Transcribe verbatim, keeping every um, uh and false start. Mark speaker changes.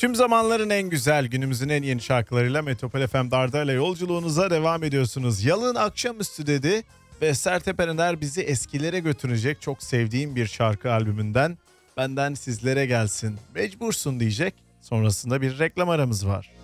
Speaker 1: Tüm zamanların en güzel, günümüzün en yeni şarkılarıyla Metropol F M Darda yolculuğunuza devam ediyorsunuz. Yalın akşamüstü dedi ve Sertab Erener bizi eskilere götürecek çok sevdiğim bir şarkı albümünden. Benden sizlere gelsin, mecbursun diyecek. Sonrasında bir reklam aramız var.